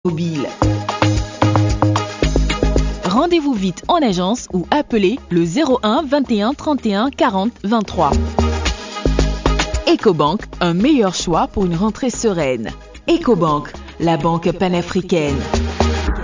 mobile. Rendez-vous vite en agence ou appelez le 01 21 31 40 23. Ecobank, un meilleur choix pour une rentrée sereine. Ecobank, la banque panafricaine.